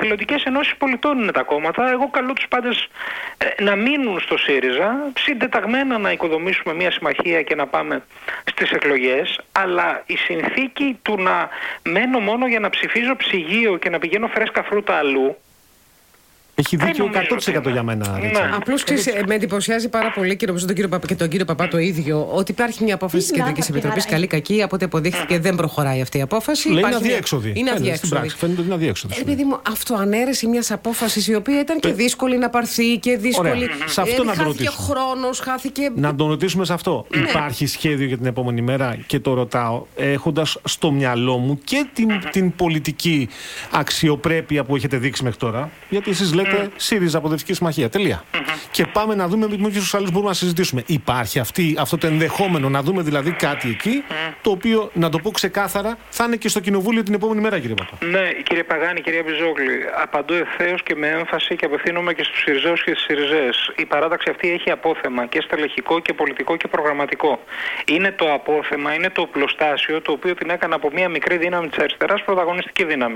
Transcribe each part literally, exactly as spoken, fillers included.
εθελοντικές ενώσεις πολιτών είναι τα κόμματα. Εγώ καλώ τους πάντες ε, να μείνουν στο ΣΥΡΙΖΑ, συντεταγμένα να οικοδομήσουμε μια συμμαχία και να πάμε στις εκλογές, αλλά η συνθήκη του να μένω μόνο για να ψηφίζω ψυγείο και να πηγαίνω φρέσκα φρούτα αλλού. Έχει δίκιο εκατό τοις εκατό για μένα. Ναι. Απλώς με εντυπωσιάζει πάρα πολύ και νομίζω τον κύριο Παπα, και τον κύριο Παπά το ίδιο, ότι υπάρχει μια απόφαση της Κεντρικής Επιτροπής, καλή κακή, από ό,τι αποδείχθηκε δεν προχωράει αυτή η απόφαση. Λέει είναι αδιέξοδη. Είναι αδιέξοδη. Φαίνεται ότι είναι αδιέξοδη. Επειδή μου αυτοανέρεση μιας απόφασης η οποία ήταν και δύσκολη να πάρθει και δύσκολη. Σε αυτό να τον χάθηκε χρόνος, χάθηκε. Να τον ρωτήσουμε σε αυτό. Ναι. Υπάρχει σχέδιο για την επόμενη μέρα, και το ρωτάω έχοντας στο μυαλό μου και την, την πολιτική αξιοπρέπεια που έχετε δείξει μέχρι τώρα. Γιατί εσείς λέτε ΣΥΡΙΖΑ Προοδευτική Συμμαχία. Τελεία. Και πάμε να δούμε με ποιους άλλους μπορούμε να συζητήσουμε. Υπάρχει αυτή, αυτό το ενδεχόμενο να δούμε δηλαδή κάτι εκεί, το οποίο, να το πω ξεκάθαρα, θα είναι και στο Κοινοβούλιο την επόμενη μέρα, κύριε Παπά. Ναι, κύριε Παγάνη, κυρία Μπιζόγλη, απαντώ ευθέως και με έμφαση και απευθύνομαι και στους ΣΥΡΙΖΑους και στις ΣΥΡΙΖΑΕΣ. Η παράταξη αυτή έχει απόθεμα και στελεχικό και πολιτικό και προγραμματικό. Είναι το απόθεμα, είναι το οπλοστάσιο το οποίο την έκανε από μια μικρή δύναμη της αριστεράς πρωταγωνιστική δύναμη.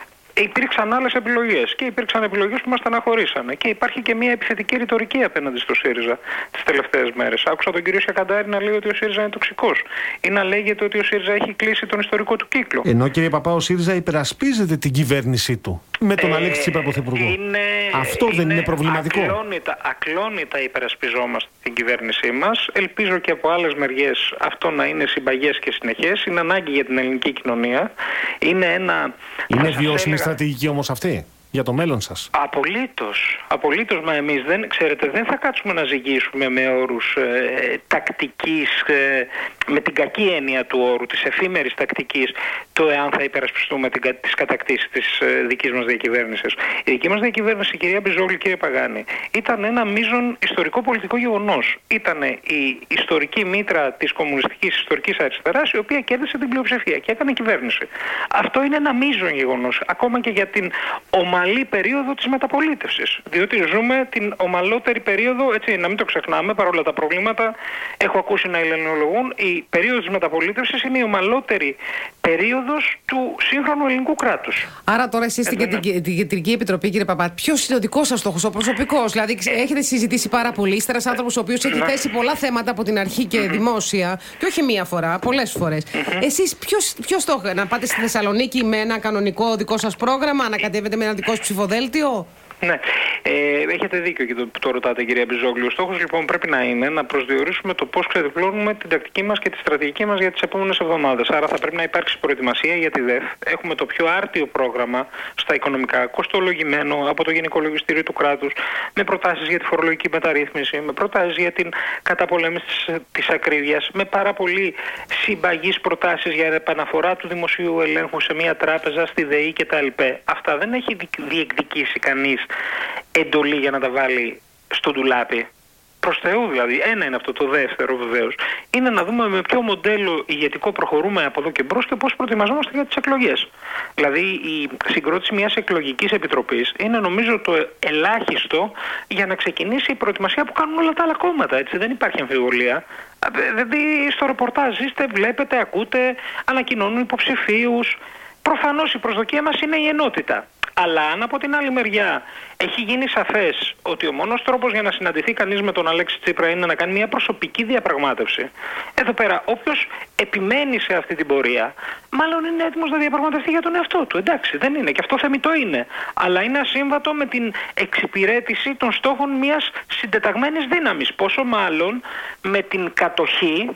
Υπήρξαν άλλες επιλογές και υπήρξαν επιλογές που μας στεναχωρήσανε. Και υπάρχει και μια επιθετική ρητορική απέναντι στο ΣΥΡΙΖΑ τις τελευταίες μέρες. Άκουσα τον κύριο Σιακαντάρη να λέει ότι ο ΣΥΡΙΖΑ είναι τοξικός ή να λέγεται ότι ο ΣΥΡΙΖΑ έχει κλείσει τον ιστορικό του κύκλο. Ενώ, κύριε Παπά, ο ΣΥΡΙΖΑ υπερασπίζεται την κυβέρνησή του με τον ε, Αλέξη Τσίπρα πρωθυπουργό. Είναι, Αυτό είναι δεν είναι προβληματικό? Ακλόνητα, ακλόνητα υπερασπιζόμαστε την κυβέρνησή μας. Ελπίζω και από άλλες μεριές αυτό να είναι συμπαγές και συνεχές. Είναι ανάγκη για την ελληνική κοινωνία. Είναι ένα. Είναι βιώσιμη στρατηγική όμως αυτή για το μέλλον σας? Απολύτως. Απολύτως, μα εμείς δεν, ξέρετε, δεν θα κάτσουμε να ζυγίσουμε με όρους ε, τακτικής, ε, με την κακή έννοια του όρου, της εφήμερης τακτικής, το εάν θα υπερασπιστούμε την, τις κατακτήσεις της ε, δικής μας διακυβέρνησης. Η δική μας διακυβέρνηση, κυρία Μπιζόγλη, κύριε Παγάνη, ήταν ένα μείζον ιστορικό πολιτικό γεγονός. Ήταν η ιστορική μήτρα της κομμουνιστικής ιστορικής αριστεράς, η οποία κέρδισε την πλειοψηφία και έκανε κυβέρνηση. Αυτό είναι ένα μείζον γεγονός, ακόμα και για την ομαλή περίοδο της μεταπολίτευσης. Διότι ζούμε την ομαλότερη περίοδο, έτσι, να μην το ξεχνάμε, παρόλα τα προβλήματα, έχω ακούσει να ελληνολογούν, η περίοδος της μεταπολίτευσης είναι η ομαλότερη περίοδος του σύγχρονου ελληνικού κράτους. Άρα τώρα εσείς στην Κεντρική, Κεντρική Επιτροπή, κύριε Παπά, ποιος είναι ο δικός σας στόχος, ο προσωπικός? Δηλαδή, έχετε συζητήσει πάρα πολύ, είστε ένας άνθρωπος ο οποίος έχει θέσει πολλά θέματα από την αρχή και δημόσια, και όχι μία φορά, πολλές φορές. Εσείς ποιος, ποιος στόχο, να πάτε στη Θεσσαλονίκη με ένα κανονικό δικό σας πρόγραμμα, να κατέβετε με ένα δικό σας ψηφοδέλτιο? Ναι, ε, έχετε δίκιο και το, το ρωτάτε, κυρία Μπιζόγλου. Ο στόχος λοιπόν πρέπει να είναι να προσδιορίσουμε το πώς ξεδιπλώνουμε την τακτική μας και τη στρατηγική μας για τις επόμενες εβδομάδες. Άρα θα πρέπει να υπάρξει προετοιμασία για τη ΔΕΦ. Έχουμε το πιο άρτιο πρόγραμμα στα οικονομικά, κοστολογημένο από το Γενικό Λογιστήριο του κράτους, με προτάσεις για τη φορολογική μεταρρύθμιση, με προτάσεις για την καταπολέμηση της, της ακρίβειας, με πάρα πολύ συμπαγείς προτάσεις για επαναφορά του δημοσίου ελέγχου σε μια τράπεζα, στη ΔΕΗ κτλ. Αυτά δεν έχει διεκδικήσει κανείς εντολή για να τα βάλει στο ντουλάπι. Προς Θεού δηλαδή. Ένα είναι αυτό. Το δεύτερο βεβαίως είναι να δούμε με ποιο μοντέλο ηγετικό προχωρούμε από εδώ και μπρος και πώς προετοιμαζόμαστε για τις εκλογές. Δηλαδή η συγκρότηση μιας εκλογικής επιτροπής είναι νομίζω το ελάχιστο για να ξεκινήσει η προετοιμασία που κάνουν όλα τα άλλα κόμματα. Έτσι, δεν υπάρχει αμφιβολία. Δηλαδή στο ρεπορτάζ είστε, βλέπετε, ακούτε, ανακοινώνουν υποψηφίους. Προφανώς η προσδοκία μας είναι η ενότητα. Αλλά αν από την άλλη μεριά έχει γίνει σαφές ότι ο μόνος τρόπος για να συναντηθεί κανείς με τον Αλέξη Τσίπρα είναι να κάνει μια προσωπική διαπραγμάτευση, εδώ πέρα όποιος επιμένει σε αυτή την πορεία, μάλλον είναι έτοιμος να διαπραγματευτεί για τον εαυτό του. Εντάξει, δεν είναι, και αυτό θεμιτό είναι. Αλλά είναι ασύμβατο με την εξυπηρέτηση των στόχων μιας συντεταγμένης δύναμης. Πόσο μάλλον με την κατοχή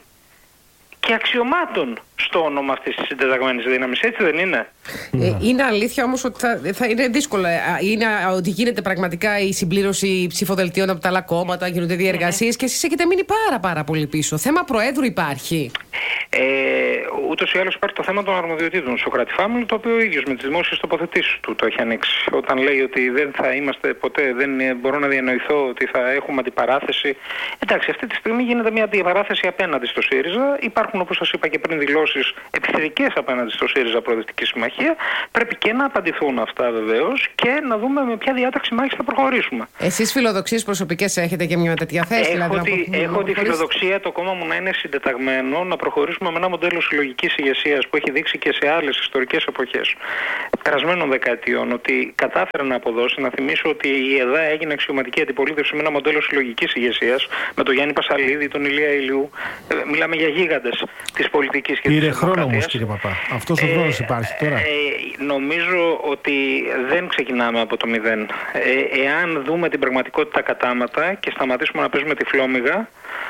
και αξιωμάτων στο όνομα αυτής της συντεταγμένης δύναμης, έτσι δεν είναι? Ε, είναι αλήθεια όμως ότι θα, θα είναι δύσκολο. Είναι ότι γίνεται πραγματικά η συμπλήρωση ψηφοδελτίων από τα άλλα κόμματα, γίνονται διεργασίες, mm-hmm. και εσείς έχετε μείνει πάρα πάρα πολύ πίσω. Θέμα Προέδρου υπάρχει? Ε, ούτως ή άλλως υπάρχει το θέμα των αρμοδιοτήτων. Σοκράτη Φάμιλ, το οποίο ο ίδιος με τις δημόσιες τοποθετήσεις του το έχει ανοίξει. Όταν λέει ότι δεν θα είμαστε ποτέ, δεν μπορώ να διανοηθώ ότι θα έχουμε αντιπαράθεση. Εντάξει, αυτή τη στιγμή γίνεται μια αντιπαράθεση απέναντι στο ΣΥΡΙΖΑ. Υπάρχουν, όπως σας είπα και πριν, δηλώσεις επιθετικές απέναντι στο ΣΥΡΙΖΑ Προοδευτική Συμμαχία. Πρέπει και να απαντηθούν αυτά βεβαίως και να δούμε με ποια διάταξη μάχης θα προχωρήσουμε. Εσείς φιλοδοξίες προσωπικές έχετε και μια τέτοια θέση? Έχω, δηλαδή, τη, να έχω τη φιλοδοξία το κόμμα μου να είναι συντεταγμένο, να προχωρήσουμε συνεχίσουμε με ένα μοντέλο συλλογικής ηγεσίας που έχει δείξει και σε άλλες ιστορικές εποχές περασμένων δεκαετιών ότι κατάφερε να αποδώσει, να θυμίσω ότι η ΕΔΑ έγινε αξιωματική αντιπολίτευση με ένα μοντέλο συλλογικής ηγεσίας με τον Γιάννη Πασαλίδη, τον Ηλία Ηλιού. Ε, μιλάμε για γίγαντες της πολιτικής και της δημοκρατίας. Πήρε χρόνο όμως, κύριε Παπά. Αυτός ο χρόνος υπάρχει τώρα. Ε, ε, νομίζω ότι δεν ξεκινάμε από το μηδέν. Ε, εάν δούμε την πραγματικότητα κατάματα και σταματήσουμε να παίζουμε τυφλόμυγα,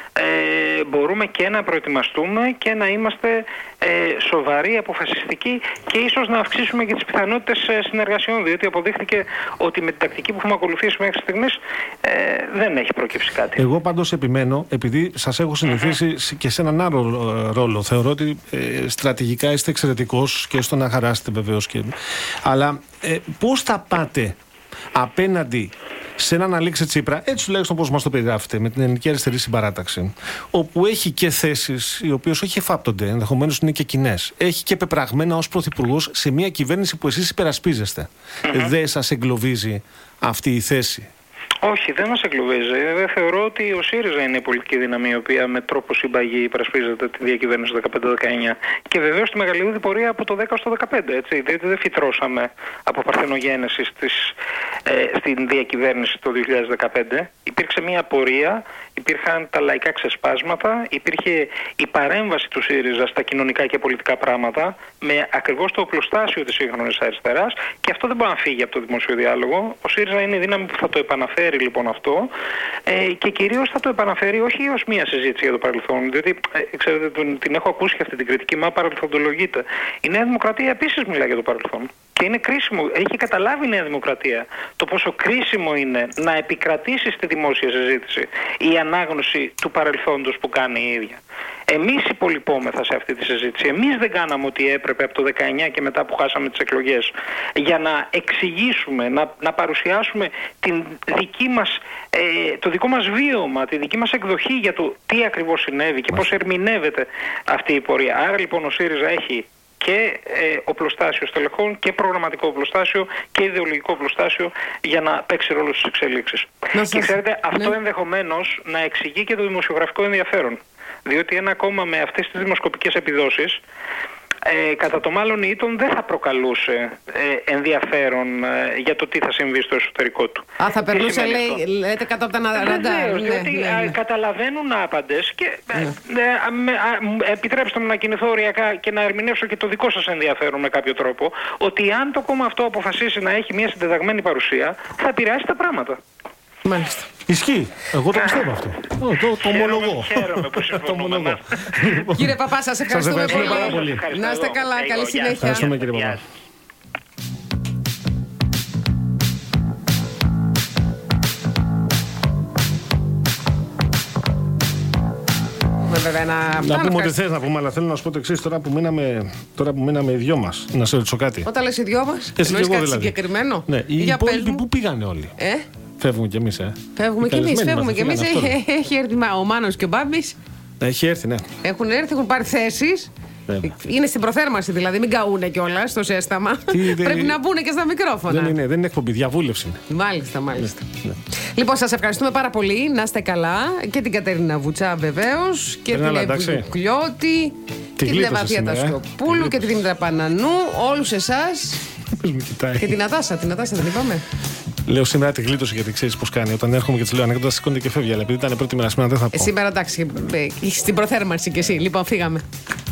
ε, μπορούμε και να προετοιμαστούμε και να είμαστε ε, σοβαροί, αποφασιστικοί και ίσως να αυξήσουμε και τις πιθανότητες ε, συνεργασιών, διότι αποδείχθηκε ότι με την τακτική που έχουμε ακολουθήσει μέχρι στιγμής ε, δεν έχει προκύψει κάτι. Εγώ πάντως επιμένω, επειδή σας έχω συνηθίσει mm-hmm. και σε έναν άλλο ρόλο, θεωρώ ότι ε, στρατηγικά είστε εξαιρετικός και στο να χαράσετε βεβαίως, και... αλλά ε, πώς θα πάτε απέναντι σε έναν Αλέξη Τσίπρα, έτσι τουλάχιστον πώς μας το περιγράφετε, με την Ελληνική Αριστερή Συμπαράταξη, όπου έχει και θέσεις οι οποίες όχι εφάπτονται, ενδεχομένως είναι και κοινές, έχει και πεπραγμένα ως πρωθυπουργός σε μια κυβέρνηση που εσείς υπερασπίζεστε. Mm-hmm. Δεν σας εγκλωβίζει αυτή η θέση? Όχι, δεν μας εγκλωβίζει. Δεν θεωρώ ότι ο ΣΥΡΙΖΑ είναι η πολιτική δύναμη η οποία με τρόπο συμπαγή υπερασπίζεται τη διακυβέρνηση του δεκαπέντε δεκαεννιά και βεβαίως τη μεγαλύτερη πορεία από το δέκα στο δεκαπέντε. Έτσι, διότι δεν φυτρώσαμε από παρθενογένεση στις, ε, στην διακυβέρνηση το δύο χιλιάδες δεκαπέντε. Υπήρξε μια πορεία, υπήρχαν τα λαϊκά ξεσπάσματα, υπήρχε η παρέμβαση του ΣΥΡΙΖΑ στα κοινωνικά και πολιτικά πράγματα με ακριβώς το οπλοστάσιο της σύγχρονης αριστεράς και αυτό δεν μπορεί να φύγει από το δημόσιο διάλογο. Ο ΣΥΡΙΖΑ είναι η δύναμη που θα το επαναφέρει λοιπόν αυτό ε, και κυρίως θα το επαναφέρει όχι ως μία συζήτηση για το παρελθόν, διότι ε, ξέρετε τον, την έχω ακούσει και αυτή την κριτική, μα παρελθοντολογείται. Η Νέα Δημοκρατία επίσης μιλάει για το παρελθόν και είναι κρίσιμο, έχει καταλάβει η Νέα Δημοκρατία το πόσο κρίσιμο είναι να επικρατήσει στη δημόσια συζήτηση η ανάγνωση του παρελθόντος που κάνει η ίδια. Εμείς υπολοιπόμεθα σε αυτή τη συζήτηση. Εμείς δεν κάναμε ό,τι έπρεπε από το δεκαεννιά και μετά που χάσαμε τις εκλογές για να εξηγήσουμε, να, να παρουσιάσουμε την δική μας, ε, το δικό μας βίωμα, τη δική μας εκδοχή για το τι ακριβώς συνέβη και πώς ερμηνεύεται αυτή η πορεία. Άρα λοιπόν ο ΣΥΡΙΖΑ έχει και ε, οπλοστάσιο στελεχών και προγραμματικό οπλοστάσιο και ιδεολογικό οπλοστάσιο για να παίξει ρόλο στις εξελίξεις. Σας... Και ξέρετε, αυτό ναι. ενδεχομένως να εξηγεί και το δημοσιογραφικό ενδιαφέρον. Διότι ένα κόμμα με αυτές τις δημοσκοπικές επιδόσεις ε, κατά το μάλλον ή τον δεν θα προκαλούσε ε, ενδιαφέρον ε, για το τι θα συμβεί στο εσωτερικό του. Α, θα περνούσε, λέει, λέτε, κάτω από τα ραντάρ. Ναι, διότι ναι, ναι, ναι. καταλαβαίνουν άπαντες και ναι. ε, ε, ε, επιτρέψτε μου να κινηθώ οριακά και να ερμηνεύσω και το δικό σας ενδιαφέρον με κάποιο τρόπο, ότι αν το κόμμα αυτό αποφασίσει να έχει μια συντεταγμένη παρουσία, θα επηρεάσει τα πράγματα. Μάλιστα. Ισχύει. Εγώ το πιστεύω αυτό. Το, το, το ομολογώ. Χαίρομαι που συμφωνούμε. Κύριε Παπά, σας ευχαριστούμε, σας ευχαριστούμε πάρα πολύ. Να είστε καλά. Εγώ, καλή συνέχεια. Ευχαριστούμε, κύριε Παπά. Να, να πούμε ό,τι θες να πούμε, αλλά θέλω να σου πω το εξής. Τώρα που μείναμε, τώρα που μείναμε οι δυο μας, να σε ρωτήσω κάτι. Όταν λες οι δυο μας, εννοείς κάτι δηλαδή συγκεκριμένο? Ναι, οι υπόλοιποι πού πήγανε όλοι? Ε? Φεύγουμε κι εμείς, ε. Φεύγουμε κι εμείς, φεύγουμε κι εμείς. Έχει έρθει ο Μάνος και ο Μπάμπης. Έχει έρθει, ναι. Έχουν έρθει, έχουν πάρει θέσεις. Βέβαια. Είναι στην προθέρμανση δηλαδή, μην καούνε κιόλας στο ζέσταμα. Τι, δε... Πρέπει να μπουν και στα μικρόφωνα. Δεν είναι, δεν είναι εκπομπή, διαβούλευση. Μάλιστα, μάλιστα. Ναι. Λοιπόν, σας ευχαριστούμε πάρα πολύ. Να είστε καλά. Και την Κατερίνα Βουτσά βεβαίως. Και την Εύη Βουκλιώτη. Και την Ευαθία Τασκοπούλου. Και τη Δήμητρα Πανανού. Όλους εσάς. Και την Ατάσα, την Ατάσα δεν είπαμε. Λέω σήμερα τη γλίτωση γιατί ξέρεις πώς κάνει. Όταν έρχομαι και τη λέω ανέκδοτα, σηκώνεται και φεύγει. Αλλά επειδή ήταν πρώτη μέρα σήμερα δεν θα πω. Ε, σήμερα εντάξει, στην προθέρμανση κι εσύ. Λοιπόν, φύγαμε.